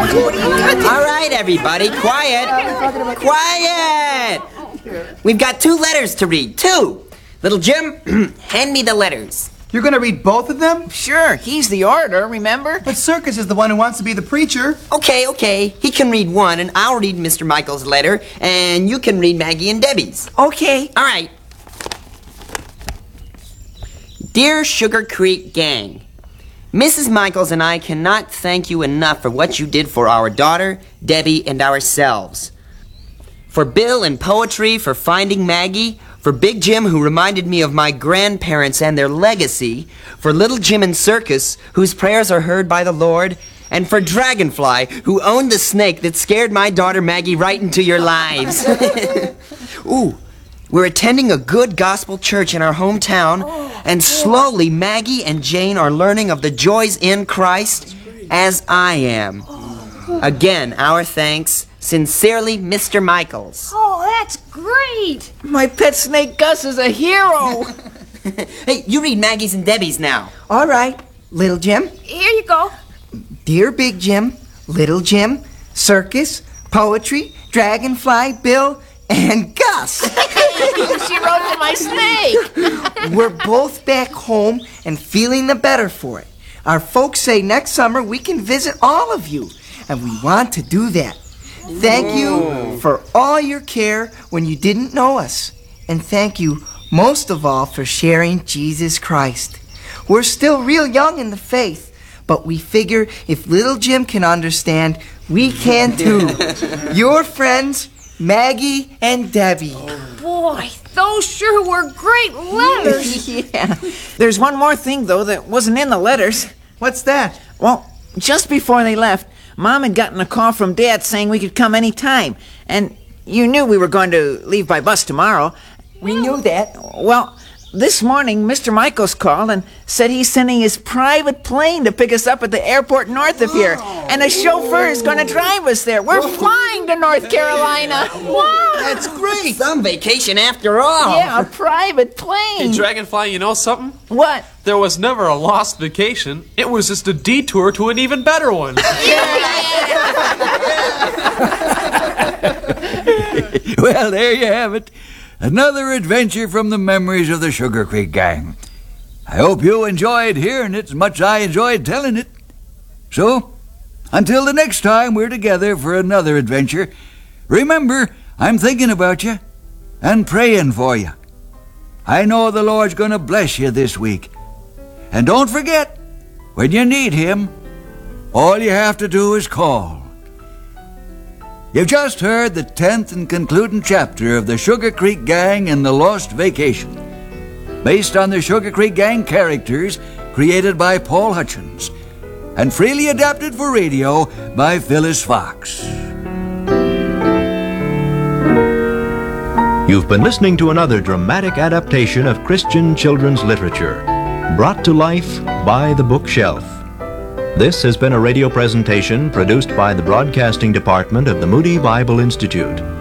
All right, everybody, quiet. Quiet! We've got 2 letters to read, 2. Little Jim, hand me the letters. You're going to read both of them? Sure, he's the orator, remember? But Circus is the one who wants to be the preacher. Okay. He can read one, and I'll read Mr. Michael's letter, and you can read Maggie and Debbie's. Okay. All right. Dear Sugar Creek Gang, Mrs. Michaels and I cannot thank you enough for what you did for our daughter, Debbie, and ourselves. For Bill and poetry, for finding Maggie, for Big Jim, who reminded me of my grandparents and their legacy, for Little Jim and Circus, whose prayers are heard by the Lord, and for Dragonfly, who owned the snake that scared my daughter Maggie right into your lives. Ooh, we're attending a good gospel church in our hometown, and slowly Maggie and Jane are learning of the joys in Christ, as I am. Again, our thanks. Sincerely, Mr. Michaels. Oh, that's great! My pet snake Gus is a hero. Hey, you read Maggie's and Debbie's now. All right, Little Jim. Here you go. Dear Big Jim, Little Jim, Circus, Poetry, Dragonfly, Bill, and Gus. She wrote to my snake. We're both back home and feeling the better for it. Our folks say next summer we can visit all of you, and we want to do that. Thank you for all your care when you didn't know us. And thank you most of all for sharing Jesus Christ. We're still real young in the faith, but we figure if Little Jim can understand, we can too. Your friends, Maggie and Debbie. Boy, those sure were great letters. Yeah. There's one more thing, though, that wasn't in the letters. What's that? Well, just before they left, Mom had gotten a call from Dad saying we could come any time. And you knew we were going to leave by bus tomorrow. We knew that. Well, this morning, Mr. Michaels called and said he's sending his private plane to pick us up at the airport north of here. And a chauffeur is going to drive us there. We're flying to North Carolina. Wow! That's great. Some vacation after all. Yeah, a private plane. Hey, Dragonfly, you know something? What? There was never a lost vacation. It was just a detour to an even better one. Well, there you have it. Another adventure from the memories of the Sugar Creek Gang. I hope you enjoyed hearing it as much as I enjoyed telling it. So, until the next time we're together for another adventure, remember, I'm thinking about you and praying for you. I know the Lord's going to bless you this week. And don't forget, when you need Him, all you have to do is call. You've just heard the 10th and concluding chapter of the Sugar Creek Gang and the Lost Vacation, based on the Sugar Creek Gang characters created by Paul Hutchins and freely adapted for radio by Phyllis Fox. You've been listening to another dramatic adaptation of Christian children's literature, brought to life by The Bookshelf. This has been a radio presentation produced by the Broadcasting Department of the Moody Bible Institute.